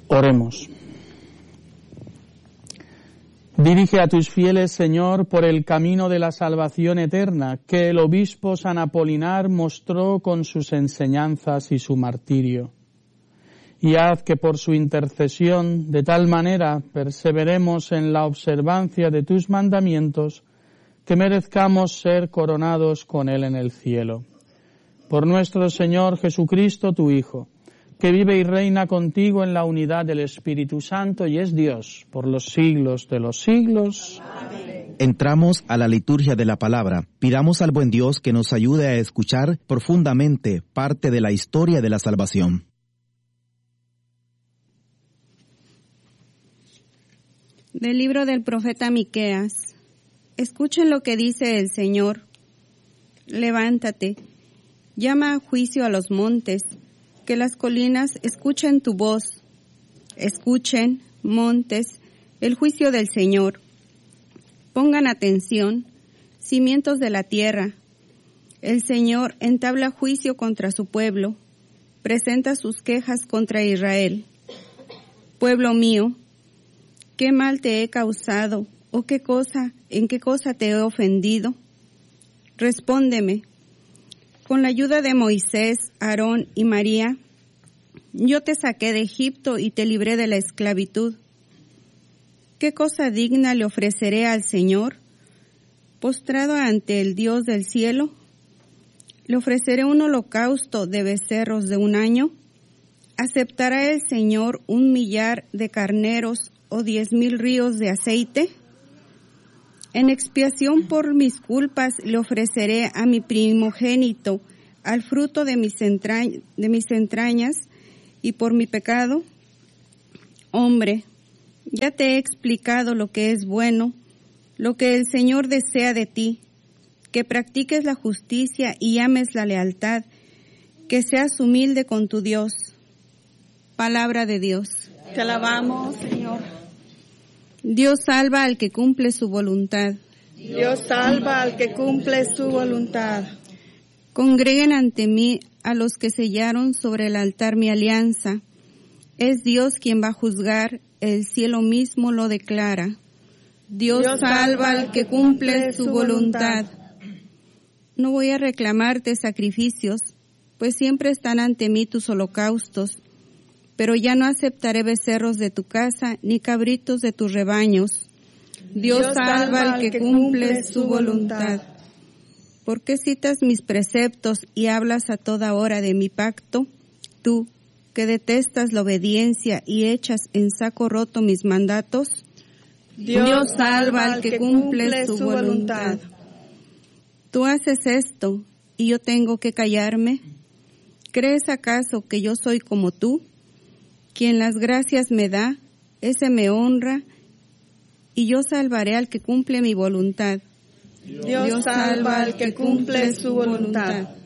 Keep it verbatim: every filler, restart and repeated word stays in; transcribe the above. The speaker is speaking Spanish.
Oremos. Dirige a tus fieles, Señor, por el camino de la salvación eterna que el obispo San Apolinar mostró con sus enseñanzas y su martirio. Y haz que por su intercesión, de tal manera, perseveremos en la observancia de tus mandamientos, que merezcamos ser coronados con él en el cielo. Por nuestro Señor Jesucristo, tu Hijo, que vive y reina contigo en la unidad del Espíritu Santo y es Dios por los siglos de los siglos. Amén. Entramos a la liturgia de la palabra. Pidamos al buen Dios que nos ayude a escuchar profundamente parte de la historia de la salvación. Del libro del profeta Miqueas. Escuchen lo que dice el Señor. Levántate, llama a juicio a los montes, que las colinas escuchen tu voz. Escuchen, montes, el juicio del Señor. Pongan atención, cimientos de la tierra. El Señor entabla juicio contra su pueblo, presenta sus quejas contra Israel. Pueblo mío, ¿qué mal te he causado? ¿O qué cosa, en qué cosa te he ofendido? Respóndeme. Con la ayuda de Moisés, Aarón y María, yo te saqué de Egipto y te libré de la esclavitud. ¿Qué cosa digna le ofreceré al Señor? Postrado ante el Dios del cielo, ¿le ofreceré un holocausto de becerros de un año? ¿Aceptará el Señor un millar de carneros o diez mil ríos de aceite? En expiación por mis culpas le ofreceré a mi primogénito, al fruto de mis, entrañ- de mis entrañas, y por mi pecado. Hombre, ya te he explicado lo que es bueno, lo que el Señor desea de ti, que practiques la justicia y ames la lealtad, que seas humilde con tu Dios. Palabra de Dios. Te alabamos, Señor. Dios salva al que cumple su voluntad. Dios salva al que cumple su voluntad. Congreguen ante mí a los que sellaron sobre el altar mi alianza. Es Dios quien va a juzgar, el cielo mismo lo declara. Dios, Dios salva al que cumple su voluntad. No voy a reclamarte sacrificios, pues siempre están ante mí tus holocaustos. Pero ya no aceptaré becerros de tu casa, ni cabritos de tus rebaños. Dios, Dios salva al que, que cumple su voluntad. ¿Por qué citas mis preceptos y hablas a toda hora de mi pacto? Tú, que detestas la obediencia y echas en saco roto mis mandatos. Dios, Dios salva al que, que cumple, cumple su voluntad. voluntad. Tú haces esto, y yo tengo que callarme. ¿Crees acaso que yo soy como tú? Quien las gracias me da, ese me honra, y yo salvaré al que cumple mi voluntad. Dios, Dios salva al que cumple su voluntad. voluntad.